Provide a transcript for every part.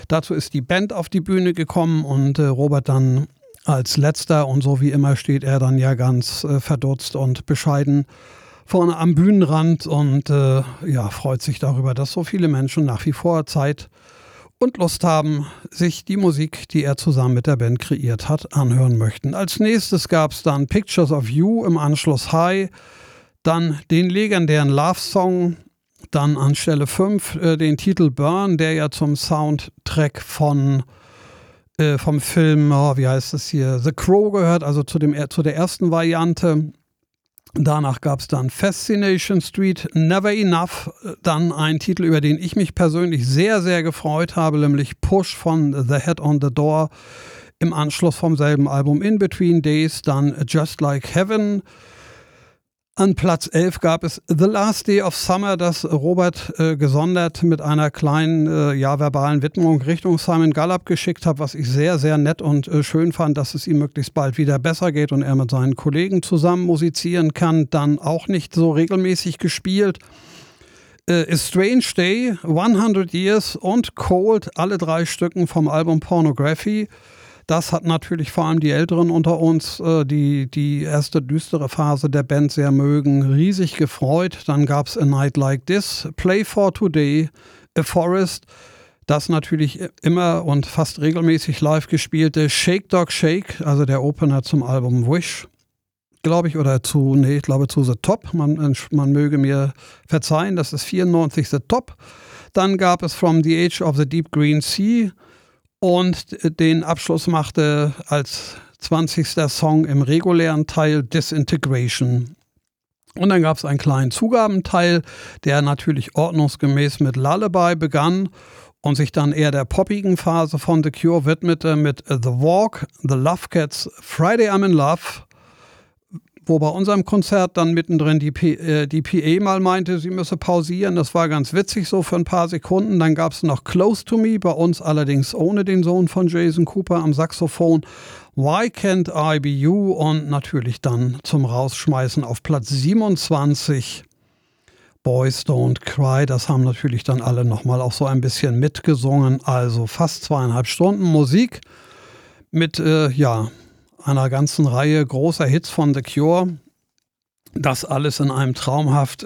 Dazu ist die Band auf die Bühne gekommen und Robert dann als letzter, und so wie immer steht er dann ja ganz verdutzt und bescheiden vorne am Bühnenrand und freut sich darüber, dass so viele Menschen nach wie vor Zeit und Lust haben, sich die Musik, die er zusammen mit der Band kreiert hat, anhören möchten. Als nächstes gab es dann Pictures of You, im Anschluss High, dann den legendären Love Song, dann an Stelle 5 den Titel Burn, der ja zum Soundtrack vom Film, wie heißt es hier, The Crow gehört, also zu der ersten Variante. Danach gab es dann Fascination Street, Never Enough, dann ein Titel, über den ich mich persönlich sehr, sehr gefreut habe, nämlich Push von The Head on the Door, im Anschluss vom selben Album In Between Days, dann Just Like Heaven. An Platz 11 gab es The Last Day of Summer, das Robert gesondert mit einer kleinen verbalen Widmung Richtung Simon Gallup geschickt hat, was ich sehr, sehr nett und schön fand, dass es ihm möglichst bald wieder besser geht und er mit seinen Kollegen zusammen musizieren kann. Dann auch nicht so regelmäßig gespielt. A Strange Day, 100 Years und Cold, alle 3 Stücken vom Album Pornography. Das hat natürlich vor allem die Älteren unter uns, die erste düstere Phase der Band sehr mögen, riesig gefreut. Dann gab es A Night Like This, Play for Today, A Forest, das natürlich immer und fast regelmäßig live gespielte Shake Dog Shake, also der Opener zum Album Wish, glaube ich, ich glaube zu The Top. Man möge mir verzeihen, das ist 94 The Top. Dann gab es From the Age of the Deep Green Sea, und den Abschluss machte als 20. Song im regulären Teil Disintegration. Und dann gab es einen kleinen Zugabenteil, der natürlich ordnungsgemäß mit Lullaby begann und sich dann eher der poppigen Phase von The Cure widmete mit The Walk, The Love Cats, Friday I'm in Love, wo bei unserem Konzert dann mittendrin die PA mal meinte, sie müsse pausieren. Das war ganz witzig so für ein paar Sekunden. Dann gab es noch Close to Me, bei uns allerdings ohne den Sohn von Jason Cooper am Saxophon. Why Can't I Be You? Und natürlich dann zum Rausschmeißen auf Platz 27 Boys Don't Cry. Das haben natürlich dann alle nochmal auch so ein bisschen mitgesungen. Also fast 2,5 Stunden Musik mit, einer ganzen Reihe großer Hits von The Cure. Das alles in einem traumhaft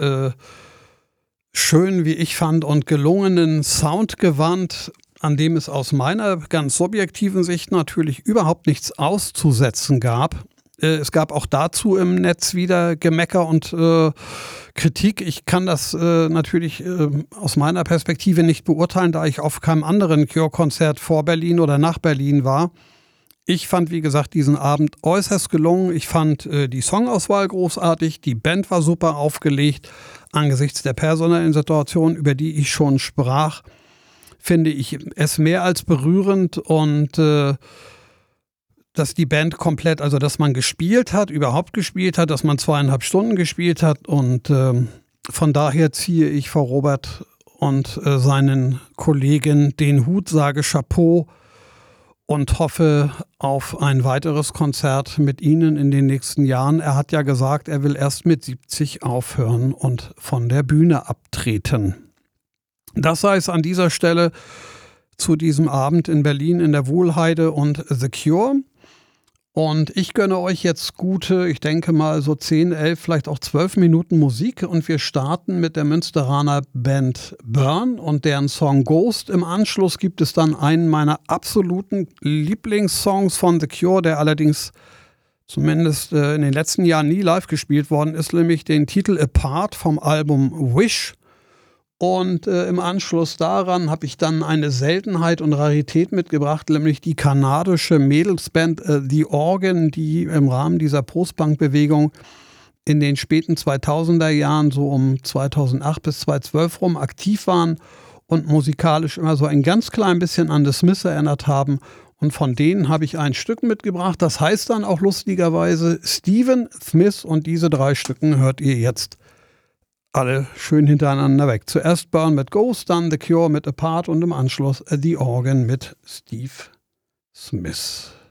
schön, wie ich fand, und gelungenen Soundgewand, an dem es aus meiner ganz subjektiven Sicht natürlich überhaupt nichts auszusetzen gab. Es gab auch dazu im Netz wieder Gemecker und Kritik. Ich kann das natürlich aus meiner Perspektive nicht beurteilen, da ich auf keinem anderen Cure-Konzert vor Berlin oder nach Berlin war. Ich fand, wie gesagt, diesen Abend äußerst gelungen. Ich fand die Songauswahl großartig, die Band war super aufgelegt. Angesichts der personellen Situation, über die ich schon sprach, finde ich es mehr als berührend und dass die Band komplett, also dass man gespielt hat, überhaupt gespielt hat, dass man 2,5 Stunden gespielt hat und von daher ziehe ich vor Robert und seinen Kollegen den Hut, sage Chapeau und hoffe auf ein weiteres Konzert mit Ihnen in den nächsten Jahren. Er hat ja gesagt, er will erst mit 70 aufhören und von der Bühne abtreten. Das sei es an dieser Stelle zu diesem Abend in Berlin in der Wuhlheide und The Cure. Und ich gönne euch jetzt gute, ich denke mal so 10, 11, vielleicht auch 12 Minuten Musik und wir starten mit der Münsteraner Band Burn und deren Song Ghost. Im Anschluss gibt es dann einen meiner absoluten Lieblingssongs von The Cure, der allerdings zumindest in den letzten Jahren nie live gespielt worden ist, nämlich den Titel Apart vom Album Wish. Und im Anschluss daran habe ich dann eine Seltenheit und Rarität mitgebracht, nämlich die kanadische Mädelsband The Organ, die im Rahmen dieser Postpunk-Bewegung in den späten 2000er Jahren, so um 2008 bis 2012 rum, aktiv waren und musikalisch immer so ein ganz klein bisschen an The Smiths erinnert haben. Und von denen habe ich ein Stück mitgebracht, das heißt dann auch lustigerweise Stephen Smith, und diese 3 Stücken hört ihr jetzt alle schön hintereinander weg. Zuerst Burn mit Ghost, dann The Cure mit Apart und im Anschluss The Organ mit Steve Smith.